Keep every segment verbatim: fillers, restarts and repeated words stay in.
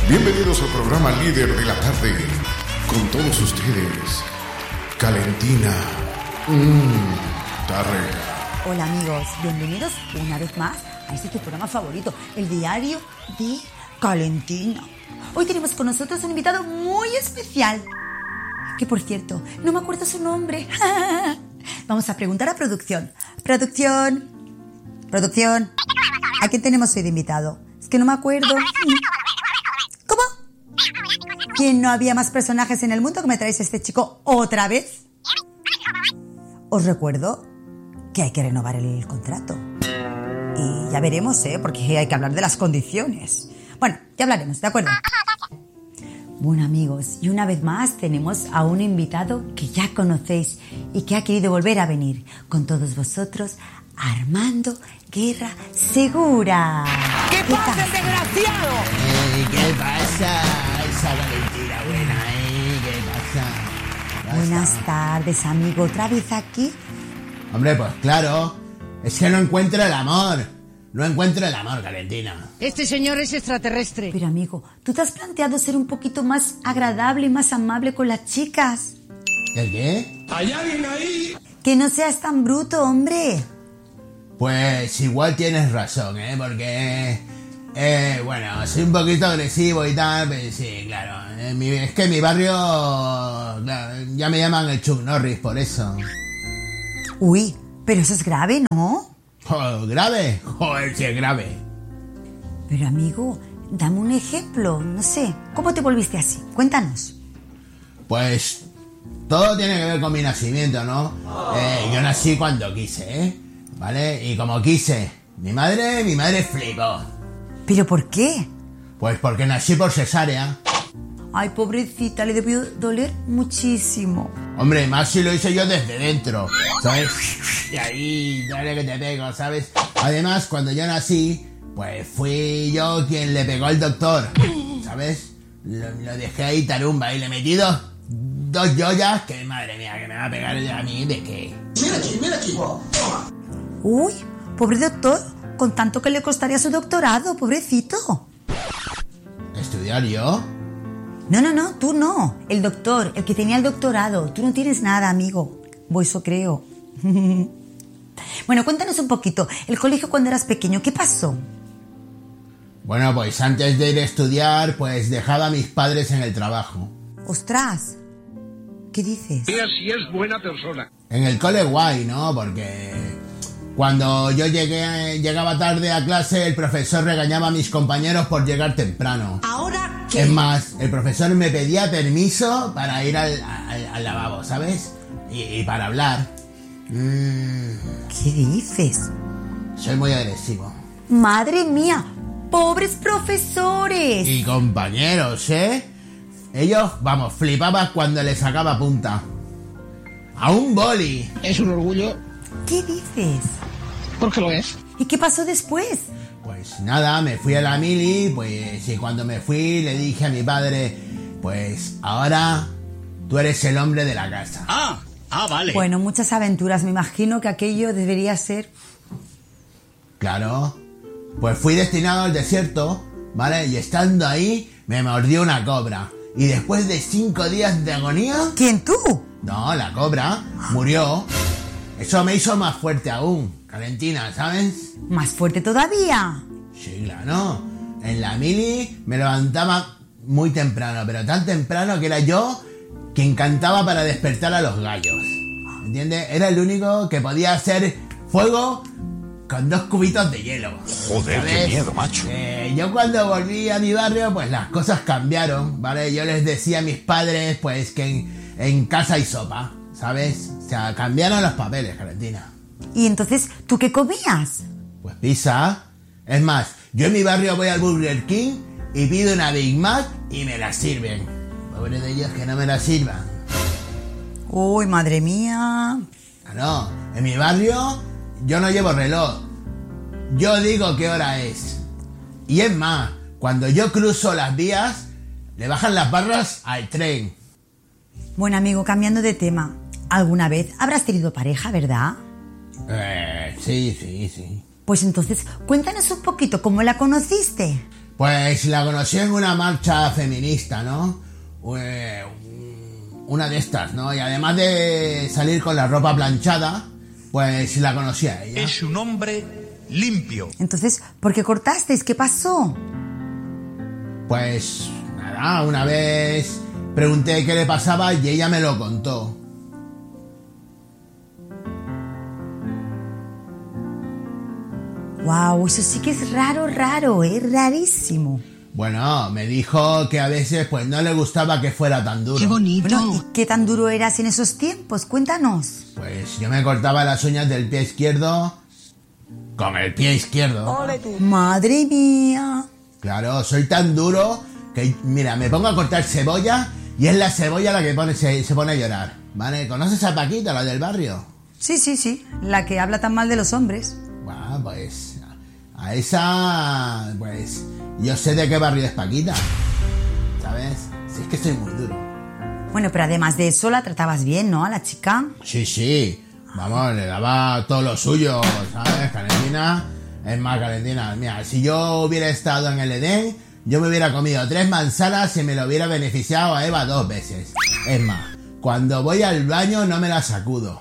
Bienvenidos al programa líder de la tarde. Con todos ustedes, Calentina. Mmm, Tarrega. Hola amigos, bienvenidos una vez más a este tu programa favorito, el diario de Calentina. Hoy tenemos con nosotros un invitado muy especial, que por cierto, no me acuerdo su nombre. Vamos a preguntar a producción. Producción, producción, ¿a quién tenemos hoy de invitado? Es que no me acuerdo. ¿Cómo? ¿Quién no había más personajes en el mundo que me traéis a este chico otra vez? Os recuerdo que hay que renovar el contrato. Y ya veremos, ¿eh? Porque hay que hablar de las condiciones. Bueno, ya hablaremos, ¿de acuerdo? Bueno, amigos, y una vez más tenemos a un invitado que ya conocéis y que ha querido volver a venir con todos vosotros, Armando Guerra Segura. ¿Qué, ¿Qué pasa, pasa, desgraciado? Eh, ¿Qué pasa? Esa Valentina buena, ¿eh? ¿Qué pasa? Ya Buenas está. tardes, amigo. ¿Otra vez aquí? Hombre, pues claro. Es que no encuentro el amor. No encuentro el amor, Valentina. Este señor es extraterrestre. Pero, amigo, ¿tú te has planteado ser un poquito más agradable y más amable con las chicas? ¿El qué? ¿Hay alguien ahí? Que no seas tan bruto, hombre. Pues igual tienes razón, ¿eh? Porque... Eh, bueno, soy un poquito agresivo y tal, pero sí, claro. En mi, es que en mi barrio... Claro, ya me llaman el Chuck Norris por eso. Uy, pero eso es grave, ¿no? Oh, ¿grave? Joder, sí es grave. Pero, amigo, dame un ejemplo, no sé. ¿Cómo te volviste así? Cuéntanos. Pues todo tiene que ver con mi nacimiento, ¿no? Eh, yo nací cuando quise, ¿eh? ¿Vale? Y como quise, mi madre, mi madre flipó. ¿Pero por qué? Pues porque nací por cesárea. Ay, pobrecita, le debió doler muchísimo. Hombre, más si lo hice yo desde dentro, ¿sabes? Y ahí, dale que te pego, ¿sabes? Además, cuando yo nací, pues fui yo quien le pegó al doctor, ¿sabes? Lo, lo dejé ahí tarumba y le metí dos, dos joyas que, madre mía, que me va a pegar a mí de qué. Mira aquí, mira aquí. Uy, pobre doctor, con tanto que le costaría su doctorado, pobrecito. ¿Estudiar yo? No, no, no, tú no. El doctor, el que tenía el doctorado. Tú no tienes nada, amigo. O eso creo. Bueno, cuéntanos un poquito. El colegio cuando eras pequeño, ¿qué pasó? Bueno, pues antes de ir a estudiar, pues dejaba a mis padres en el trabajo. ¡Ostras! ¿Qué dices? Mira si es buena persona. En el cole guay, ¿no? Porque cuando yo llegué, llegaba tarde a clase, el profesor regañaba a mis compañeros por llegar temprano. ¿Ahora qué? Es más, el profesor me pedía permiso para ir al, al, al lavabo, ¿sabes? Y, y para hablar. Mm, ¿Qué dices? soy muy agresivo. ¡Madre mía! ¡Pobres profesores! Y compañeros, ¿eh? Ellos, vamos, flipaban cuando les sacaba punta. A un boli. Es un orgullo ¿Qué dices? porque lo es. ¿Y qué pasó después? Pues nada, me fui a la mili, pues y cuando me fui le dije a mi padre, pues ahora tú eres el hombre de la casa. Ah, ah, vale. Bueno, muchas aventuras. Me imagino que aquello debería ser... Claro, pues fui destinado al desierto, ¿vale? Y estando ahí me mordió una cobra. Y después de cinco días de agonía... ¿Quién, tú? No, la cobra murió. Eso me hizo más fuerte aún, Valentina, ¿sabes? ¿Más fuerte todavía? Sí, claro. En la mili me levantaba muy temprano, pero tan temprano que era yo quien cantaba para despertar a los gallos. ¿Entiendes? Era el único que podía hacer fuego con dos cubitos de hielo. Joder, ¿sabes? qué miedo, macho. Eh, yo cuando volví a mi barrio, pues las cosas cambiaron, ¿vale? Yo les decía a mis padres, pues, que en, en casa hay sopa, ¿sabes? O sea, cambiaron los papeles, Valentina. ¿Y entonces tú qué comías? Pues pizza. Es más, yo en mi barrio voy al Burger King y pido una Big Mac y me la sirven. Pobre de ellos que no me la sirvan. Uy, madre mía. Ah, no, en mi barrio yo no llevo reloj. Yo digo qué hora es. Y es más, cuando yo cruzo las vías, le bajan las barras al tren. Bueno, amigo, cambiando de tema. ¿Alguna vez habrás tenido pareja, verdad? Eh, sí, sí, sí. Pues entonces, cuéntanos un poquito cómo la conociste. Pues la conocí en una marcha feminista, ¿no? Una de estas, ¿no? Y además de salir con la ropa planchada, pues la conocí a ella. Es un hombre limpio. Entonces, ¿por qué cortasteis? ¿Qué pasó? Pues nada, una vez pregunté qué le pasaba y ella me lo contó. Wow, eso sí que es raro, raro, es rarísimo. Bueno, me dijo que a veces pues no le gustaba que fuera tan duro. ¡Qué bonito! Bueno, ¿y qué tan duro eras en esos tiempos? Cuéntanos. Pues yo me cortaba las uñas del pie izquierdo con el pie izquierdo. Madre mía. Claro, soy tan duro que, mira, me pongo a cortar cebolla y es la cebolla la que pone, se, se pone a llorar, ¿vale? ¿Conoces a Paquita, la del barrio? Sí, sí, sí, la que habla tan mal de los hombres. Bueno, pues a esa, pues yo sé de qué barrio es Paquita, ¿sabes? Si es que estoy muy duro. Bueno, pero además de eso la tratabas bien, ¿no? A la chica. Sí, sí, vamos, le daba todo lo suyo, ¿sabes? Calentina, es más, Calentina, mira, si yo hubiera estado en el Edén, yo me hubiera comido tres manzanas y me lo hubiera beneficiado a Eva dos veces. Es más, cuando voy al baño no me la sacudo.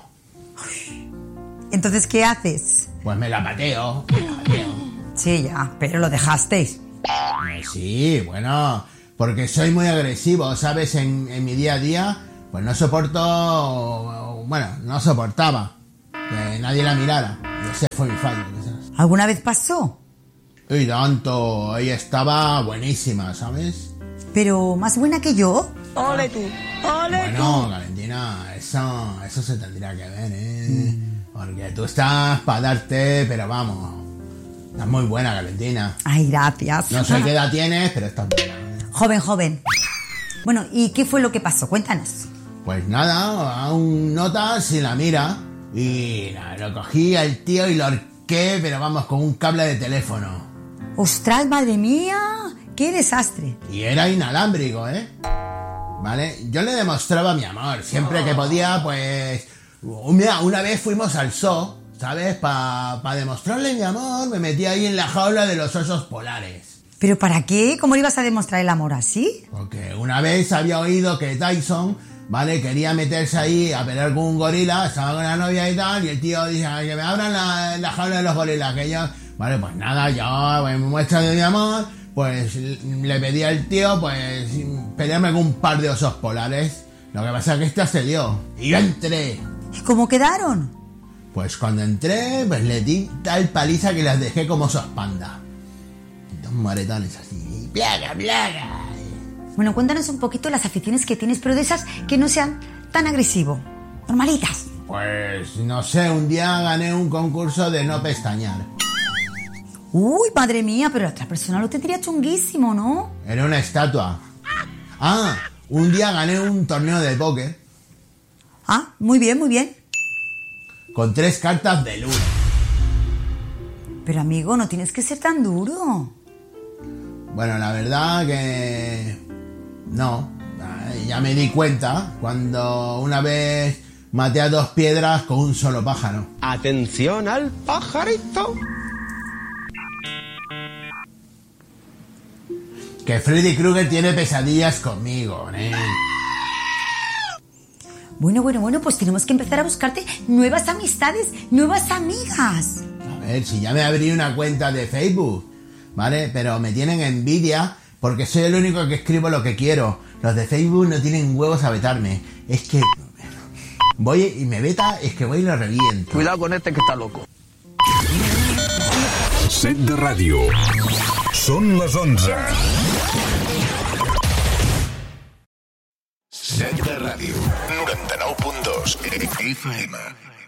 Entonces, ¿qué haces? Pues me la pateo, me la pateo. Sí, ya, pero lo dejasteis. Sí, bueno, porque soy muy agresivo, ¿sabes? En, en mi día a día, pues no soporto, bueno, no soportaba que nadie la mirara. Y ese fue mi fallo, quizás. ¿Alguna vez pasó? Y tanto, ella estaba buenísima, ¿sabes? ¿Pero más buena que yo? ¡Ole tú! ¡Ole Bueno, Valentina, eso, eso se tendría que ver, ¿eh? Porque tú estás para darte, pero vamos, estás muy buena, Valentina. Ay, gracias. No sé qué edad tienes, pero estás buena, ¿eh? Joven, joven. Bueno, ¿y qué fue lo que pasó? Cuéntanos. Pues nada, a un nota si la mira y nada, lo cogí al tío y lo horqué, pero vamos, con un cable de teléfono. ¡Ostras, madre mía! ¡Qué desastre! Y era inalámbrico, ¿eh? ¿Vale? Yo le demostraba mi amor, siempre que podía, pues... Mira, una vez fuimos al zoo, ¿sabes? Para pa demostrarle mi amor, me metí ahí en la jaula de los osos polares. ¿Pero para qué? ¿Cómo le ibas a demostrar el amor así? Porque una vez había oído que Tyson, ¿vale? Quería meterse ahí a pelear con un gorila, estaba con la novia y tal, y el tío dice, que me abran la, la jaula de los gorilas, que yo... Vale, pues nada, yo, en muestra de mi amor, pues le pedí al tío, pues, pelearme con un par de osos polares. Lo que pasa es que este accedió, y yo entré. ¿Y cómo quedaron? Pues cuando entré, pues le di tal paliza que las dejé como osos panda. Dos moretones así, plaga, plaga. Bueno, cuéntanos un poquito las aficiones que tienes, pero de esas que no sean tan agresivo. Normalitas. Pues, no sé, un día gané un concurso de no pestañear. Uy, madre mía, pero la otra persona lo tendría chunguísimo, ¿no? Era una estatua. Ah, un día gané un torneo de póker. Ah, muy bien, muy bien. Con tres cartas de luna. Pero amigo, no tienes que ser tan duro. Bueno, la verdad que... No, ya me di cuenta cuando una vez maté a dos piedras con un solo pájaro. Atención al pajarito. Que Freddy Krueger tiene pesadillas conmigo, ¿eh? Bueno, bueno, bueno, pues tenemos que empezar a buscarte nuevas amistades, nuevas amigas. A ver, si ya me abrí una cuenta de Facebook, ¿vale? Pero me tienen envidia porque soy el único que escribo lo que quiero. Los de Facebook no tienen huevos a vetarme. Es que... Voy y me veta, es que voy y lo reviento. Cuidado con este que está loco. Set de ràdio. Són les onze. Set de ràdio. noranta-nou punt dos F M.